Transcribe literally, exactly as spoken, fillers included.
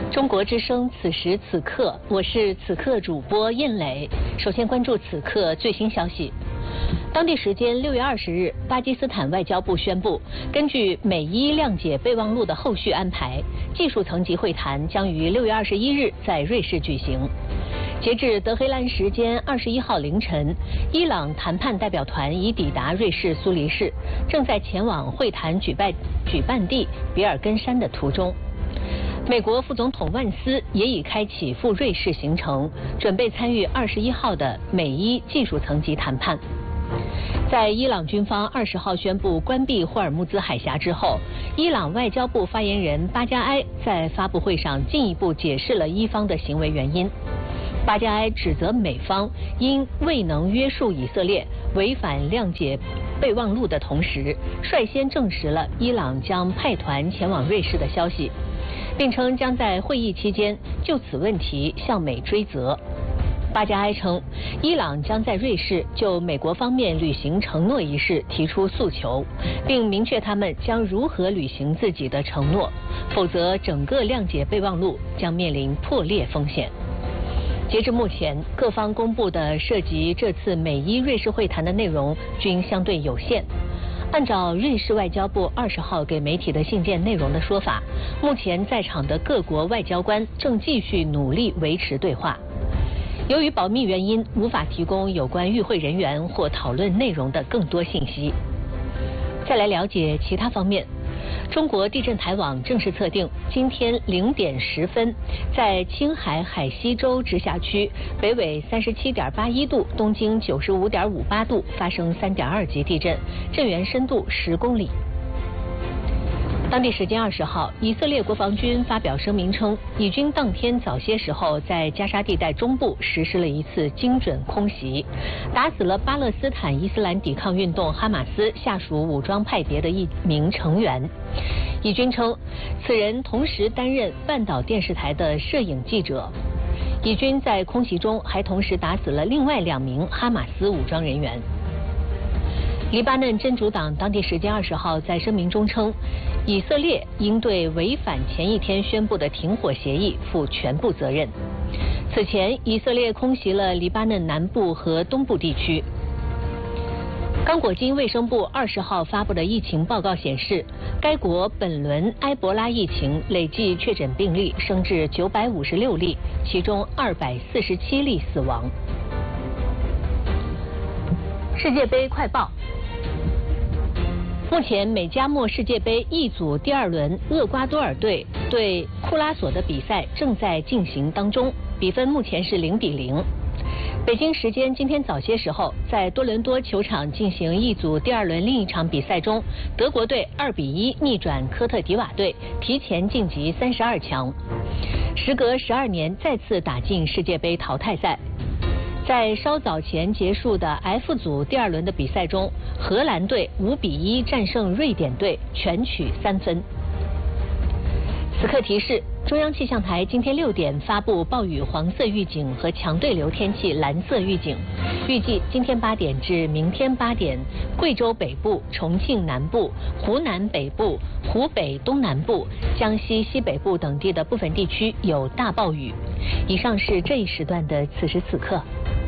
中国之声此时此刻，我是此刻主播燕磊。首先关注此刻最新消息。当地时间六月二十日，巴基斯坦外交部宣布，根据美伊谅解备忘录的后续安排，技术层级会谈将于六月二十一日在瑞士举行。截至德黑兰时间二十一号凌晨，伊朗谈判代表团已抵达瑞士苏黎世，正在前往会谈举办举办地比尔根山的途中。美国副总统万斯也已开启赴瑞士行程，准备参与二十一号的美伊技术层级谈判。在伊朗军方二十号宣布关闭霍尔木兹海峡之后，伊朗外交部发言人巴加埃在发布会上进一步解释了伊方的行为原因。巴加埃指责美方因未能约束以色列违反谅解备忘录的同时，率先证实了伊朗将派团前往瑞士的消息，并称将在会议期间就此问题向美追责。巴加埃称，伊朗将在瑞士就美国方面履行承诺一事提出诉求，并明确他们将如何履行自己的承诺，否则整个谅解备忘录将面临破裂风险。截至目前，各方公布的涉及这次美伊瑞士会谈的内容均相对有限。按照瑞士外交部二十号给媒体的信件内容的说法，目前在场的各国外交官正继续努力维持对话。由于保密原因，无法提供有关与会人员或讨论内容的更多信息。再来了解其他方面。中国地震台网正式测定，今天零点十分，在青海海西州直辖区北纬三十七点八一度、东经九十五点五八度发生三点二级地震，震源深度十公里。当地时间二十号，以色列国防军发表声明称，以军当天早些时候在加沙地带中部实施了一次精准空袭，打死了巴勒斯坦伊斯兰抵抗运动哈马斯下属武装派别的一名成员。以军称，此人同时担任半岛电视台的摄影记者。以军在空袭中还同时打死了另外两名哈马斯武装人员。黎巴嫩真主党当地时间二十号在声明中称，以色列应对违反前一天宣布的停火协议负全部责任。此前，以色列空袭了黎巴嫩南部和东部地区。刚果金卫生部二十号发布的疫情报告显示，该国本轮埃博拉疫情累计确诊病例升至九百五十六例，其中二百四十七例死亡。世界杯快报。目前美加墨世界杯 E 组第二轮，厄瓜多尔队对库拉索的比赛正在进行当中，比分目前是零比零。北京时间今天早些时候，在多伦多球场进行 E 组第二轮另一场比赛中，德国队二比一逆转科特迪瓦队，提前晋级三十二强。时隔十二年再次打进世界杯淘汰赛。在稍早前结束的 F 组第二轮的比赛中，荷兰队五比一战胜瑞典队，全取三分。此刻提示：中央气象台今天六点发布暴雨黄色预警和强对流天气蓝色预警，预计今天八点至明天八点，贵州北部、重庆南部、湖南北部、湖北东南部、江西西北部等地的部分地区有大暴雨。以上是这一时段的此时此刻。